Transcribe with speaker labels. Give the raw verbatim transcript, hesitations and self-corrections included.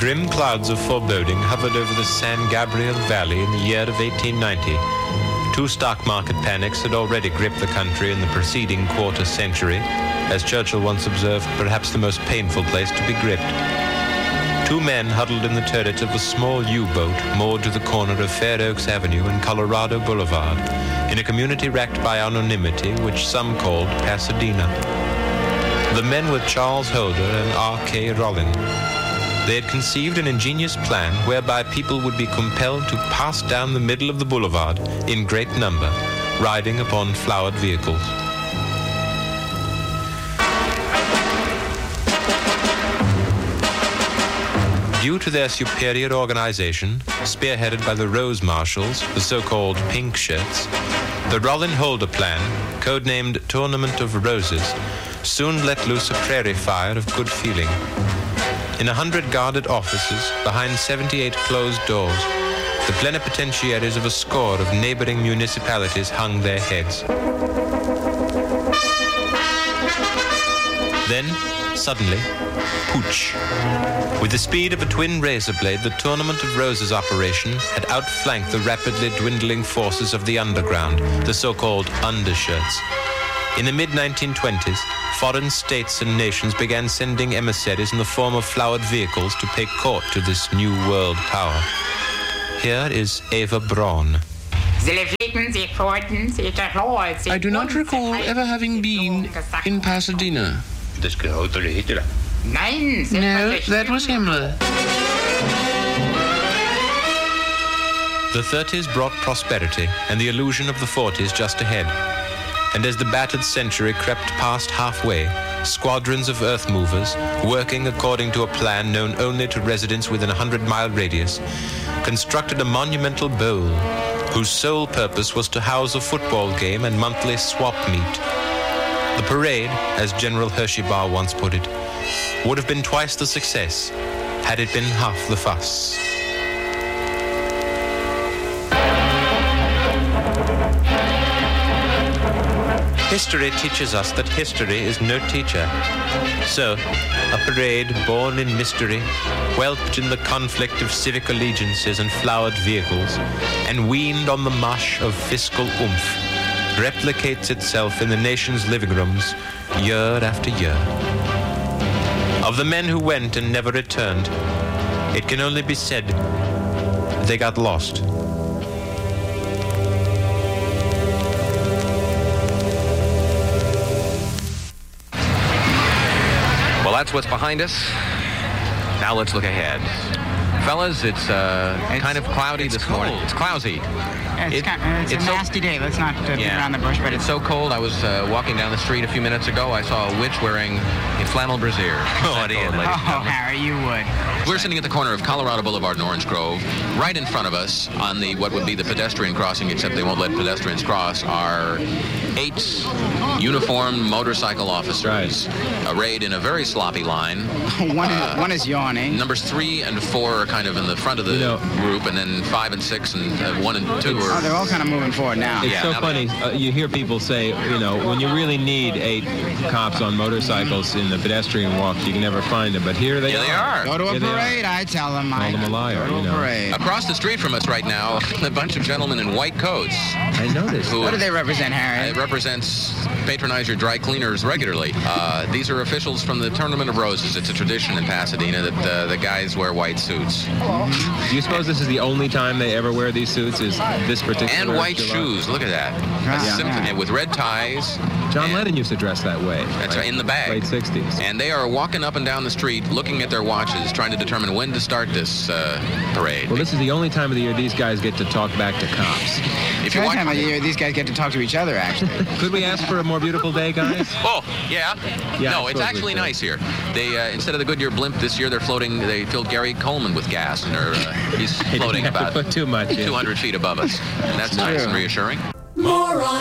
Speaker 1: Grim clouds of foreboding hovered over the San Gabriel Valley in the year of eighteen ninety. Two stock market panics had already gripped the country in the preceding quarter century, as Churchill once observed, perhaps the most painful place to be gripped. Two men huddled in the turret of a small U-boat moored to the corner of Fair Oaks Avenue and Colorado Boulevard, in a community racked by anonymity which some called Pasadena. The men were Charles Holder and R K Rollin. They had conceived an ingenious plan whereby people would be compelled to pass down the middle of the boulevard in great number, riding upon flowered vehicles. Due to their superior organization, spearheaded by the Rose Marshals, the so-called Pink Shirts, the Rollin-Holder plan, codenamed Tournament of Roses, soon let loose a prairie fire of good feeling. In a hundred guarded offices, behind seventy-eight closed doors, the plenipotentiaries of a score of neighboring municipalities hung their heads. Then, suddenly, pooch. With the speed of a twin razor blade, the Tournament of Roses operation had outflanked the rapidly dwindling forces of the underground, the so-called undershirts. In the mid nineteen twenties, foreign states and nations began sending emissaries in the form of flowered vehicles to pay court to this new world power. Here is Eva Braun.
Speaker 2: I do not recall ever having been in Pasadena.
Speaker 3: No,
Speaker 2: that was Himmler.
Speaker 1: The thirties brought prosperity and the illusion of the forties just ahead. And as the battered century crept past halfway, squadrons of earth movers, working according to a plan known only to residents within a hundred-mile radius, constructed a monumental bowl whose sole purpose was to house a football game and monthly swap meet. The parade, as General Hershey-Barr once put it, would have been twice the success had it been half the fuss. History teaches us that history is no teacher. So, a parade born in mystery, whelped in the conflict of civic allegiances and flowered vehicles, and weaned on the mush of fiscal oomph, replicates itself in the nation's living rooms year after year. Of the men who went and never returned, it can only be said they got lost.
Speaker 4: Well, that's what's behind us. Now let's look ahead. Fellas, it's, uh,
Speaker 5: it's
Speaker 4: kind of cloudy this
Speaker 5: cold.
Speaker 4: morning. It's cloudy.
Speaker 5: It's,
Speaker 4: It-
Speaker 5: kind of, it's,
Speaker 4: it's
Speaker 5: a
Speaker 4: so-
Speaker 5: nasty day. Let's not uh, beat
Speaker 4: Yeah.
Speaker 5: around the bush, but
Speaker 4: It's
Speaker 5: it's
Speaker 4: so cold. I was uh, walking down the street a few minutes ago. I saw a witch wearing a flannel brassiere.
Speaker 1: Oh, dear.
Speaker 4: Ladies and
Speaker 5: Oh,
Speaker 4: gentlemen.
Speaker 5: Harry, you would.
Speaker 3: We're sitting at the corner of Colorado Boulevard and Orange Grove. Right in front of us, on the what would be the pedestrian crossing, except they won't let pedestrians cross, are eight uniformed motorcycle officers arrayed in a very sloppy line.
Speaker 5: one,
Speaker 3: Uh,
Speaker 5: is, one is yawning.
Speaker 3: Numbers three and four are kind of in the front of the
Speaker 6: You know-
Speaker 3: group, and then five and six and uh, one and two
Speaker 5: Oh,
Speaker 3: are.
Speaker 5: they're all kind of moving forward now.
Speaker 6: It's
Speaker 3: Yeah,
Speaker 6: so
Speaker 3: now
Speaker 6: funny. Uh, you hear people say, you know, when you really need eight cops on motorcycles in the pedestrian walk, you can never find them. But here they
Speaker 3: Yeah,
Speaker 6: are.
Speaker 3: they are.
Speaker 5: Go to a
Speaker 6: Here they are.
Speaker 5: parade, I tell them. I
Speaker 6: Call them a liar,
Speaker 5: Go to
Speaker 6: you
Speaker 5: a
Speaker 6: know.
Speaker 5: parade.
Speaker 3: Across the street from us right now, a bunch of gentlemen in white coats.
Speaker 6: I noticed.
Speaker 3: Who
Speaker 5: What do they represent, Harry?
Speaker 3: It represents patronize your dry cleaners regularly. Uh, these are officials from the Tournament of Roses. It's a tradition in Pasadena that uh, the guys wear white suits.
Speaker 6: Do you suppose this is the only time they ever wear these suits? Is this particular
Speaker 3: And white
Speaker 6: July?
Speaker 3: shoes. Look at that. That's
Speaker 5: Yeah.
Speaker 3: symphony
Speaker 5: Yeah.
Speaker 3: with red ties.
Speaker 6: John
Speaker 3: and-
Speaker 6: Lennon used to dress that way.
Speaker 3: That's right, in the bag.
Speaker 6: Late sixties.
Speaker 3: And they are walking up and down the street, looking at their watches, trying to determine when to start this uh, parade.
Speaker 6: Well, this is the only time of the year these guys get to talk back to cops.
Speaker 3: If you
Speaker 5: Every
Speaker 3: watch,
Speaker 5: time of year, these guys get to talk to each other, actually.
Speaker 6: Could we ask for a more beautiful day, guys?
Speaker 3: oh yeah,
Speaker 6: Yeah,
Speaker 3: no,
Speaker 6: I
Speaker 3: it's
Speaker 6: suppose we
Speaker 3: actually
Speaker 6: could.
Speaker 3: nice here. They uh, instead of the Goodyear blimp this year, they're floating. They filled Gary Coleman with gas, and they're uh, he's
Speaker 6: They didn't
Speaker 3: floating
Speaker 6: have to
Speaker 3: about
Speaker 6: put too much in.
Speaker 3: two hundred feet above us, and that's nice and reassuring.
Speaker 7: More on